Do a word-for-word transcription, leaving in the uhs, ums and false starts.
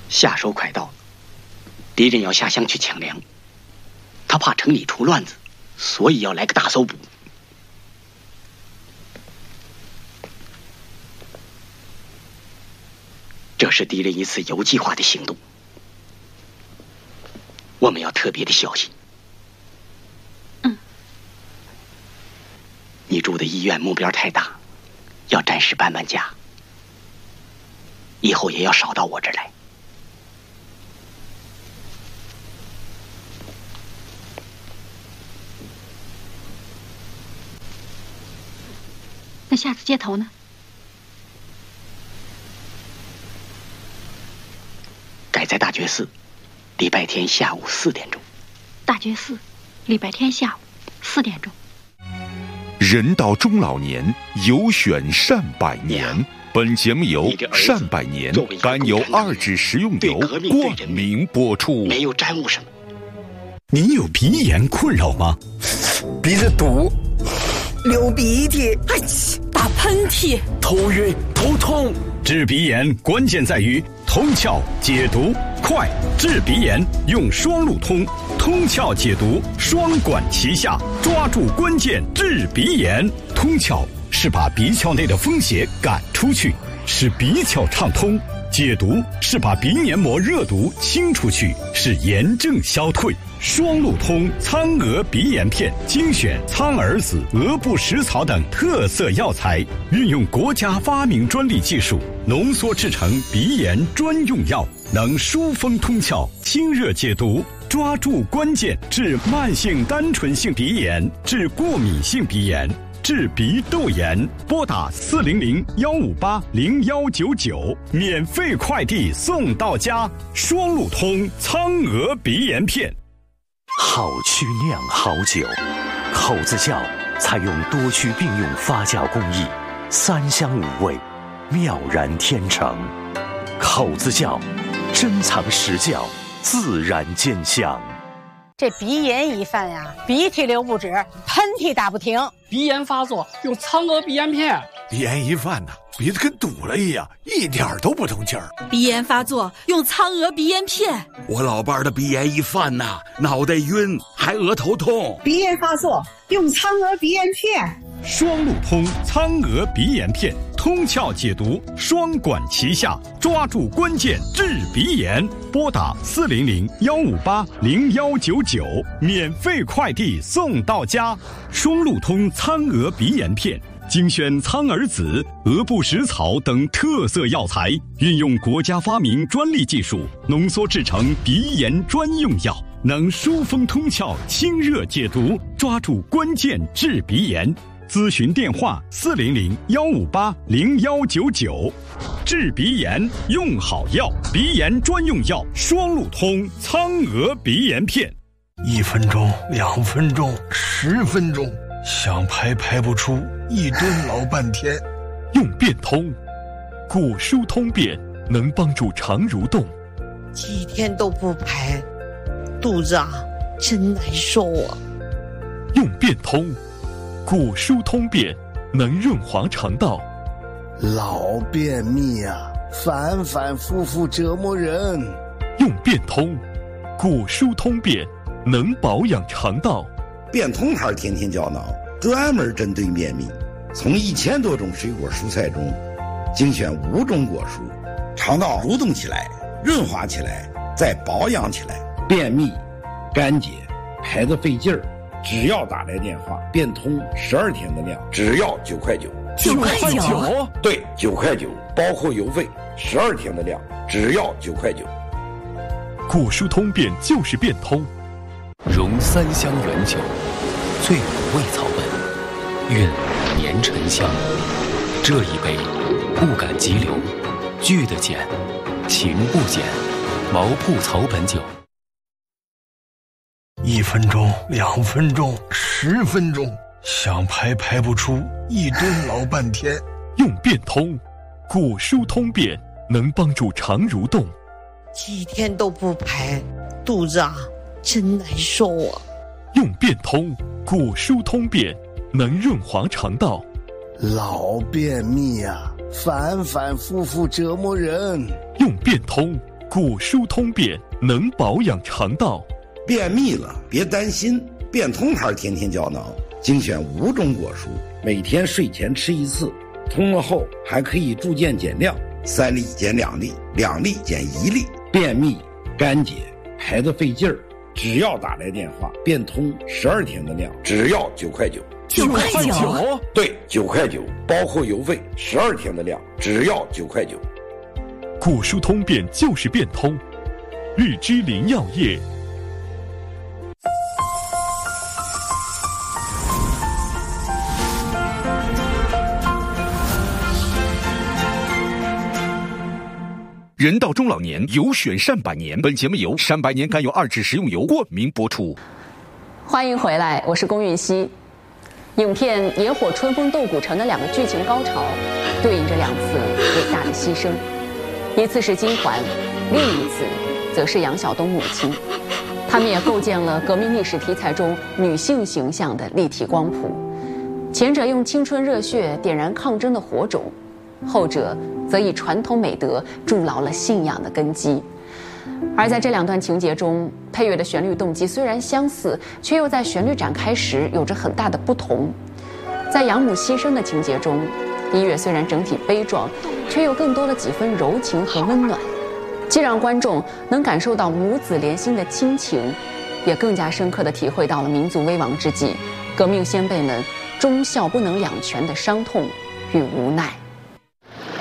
夏收快到了，敌人要下乡去抢粮，他怕城里出乱子，所以要来个大搜捕。这是敌人一次有计划的行动，我们要特别的小心。 嗯。 你住的医院目标太大，要暂时搬搬家，以后也要少到我这儿来。 那下次接头呢？ 改在大觉寺，礼拜天下午四点钟。 大觉寺，礼拜天下午四点钟。 人到中老年，有选善百年。本节目由善百年甘油二酯食用油冠名播出。 没有沾污什么。 您有鼻炎困扰吗？ 鼻子堵，流鼻涕， 哎，打喷嚏， 头晕头痛。 治鼻炎关键在于通窍解毒快，治鼻炎用双路通，通窍解毒双管齐下，抓住关键治鼻炎。通窍是把鼻窍内的风邪赶出去，使鼻窍畅通；解毒是把鼻黏膜热毒清出去，使炎症消退。双路通苍蛾鼻炎片精选苍耳子、鹅不食草等特色药材，运用国家发明专利技术浓缩制成鼻炎专用药，能疏风通窍、清热解毒，抓住关键治慢性单纯性鼻炎、治过敏性鼻炎、治鼻窦炎。拨打四零零幺五八零幺九九，免费快递送到家。双路通苍蛾鼻炎片。 好曲酿好酒，口子窖采用多区并用发酵工艺，三香五味，妙然天成。口子窖珍藏实窖，自然见香。 这鼻炎一犯呀，鼻涕流不止，喷嚏打不停。 鼻炎发作用苍蛾鼻炎片。 鼻炎一犯呢，鼻子跟堵了一样，一点都不通气儿。 鼻炎发作用苍蛾鼻炎片。 我老伴儿的鼻炎一犯呐，脑袋晕，还额头痛。 鼻炎发作用苍蛾鼻炎片。 双路通苍蛾鼻炎片，通窍解毒，双管齐下，抓住关键治鼻炎。拨打四零零幺五八零幺九九，免费快递送到家。双路通苍蛾鼻炎片精选苍耳子、鹅不食草等特色药材，运用国家发明专利技术浓缩制成鼻炎专用药，能疏风通窍、清热解毒，抓住关键治鼻炎。咨询电话四零零幺五八零幺九九。治鼻炎用好药，鼻炎专用药双路通苍蛾鼻炎片。 一分钟、两分钟、十分钟，想排排不出，一蹲老半天。 用变通，果蔬通便，能帮助肠蠕动。 几天都不排，肚子啊真难受啊。 用变通，果蔬通便，能润滑肠道。 老便秘啊，反反复复折磨人。 用变通，果蔬通便，能保养肠道。 变通牌天天胶囊专门针对便秘，从一千多种水果蔬菜中精选五种果蔬，肠道蠕动起来，润滑起来，再保养起来。便秘、干结、排得费劲儿，只要打来电话，变通十二天的量，只要九块九。 九块九？ 对，九块九，包括邮费。十二天的量，只要九块九。 果蔬通便就是变通。 融三香原酒，醉五味草本，韵年沉香。这一杯，不敢急流，聚得减，情不减。毛铺草本酒。 一分钟、两分钟、十分钟，想排排不出，一蹲老半天。 用变通，果蔬通便，能帮助肠蠕动。 几天都不排，肚子啊真难受啊。 用变通，果蔬通便，能润滑肠道。 老便秘啊，反反复复折磨人。 用变通， 果蔬通便能保养肠道。 便秘了别担心，变通牌天天胶囊精选五种果蔬，每天睡前吃一次，通了后还可以逐渐减量，三粒减两粒，两粒减一粒。便秘、干结、排得费劲儿，只要打来电话，变通十二天的量，只要九块九。 九块九？ 对，九块九，包括邮费，十二天的量，只要九块九。 果蔬通便就是变通，日之林药业。人到中老年，有选善百年。本节目由善百年甘油二酯食用油冠名播出。 欢迎回来，我是龚运熙。影片《野火春风斗古城》的两个剧情高潮，对应着两次伟大的牺牲，一次是金环，另一次则是杨晓东母亲。他们也构建了革命历史题材中女性形象的立体光谱。前者用青春热血点燃抗争的火种，后者则以传统美德筑牢了信仰的根基。而在这两段情节中，配乐的旋律动机虽然相似，却又在旋律展开时有着很大的不同。在养母牺牲的情节中，音乐虽然整体悲壮，却又更多了几分柔情和温暖，既让观众能感受到母子连心的亲情，也更加深刻地体会到了民族危亡之际，革命先辈们忠孝不能两全的伤痛与无奈。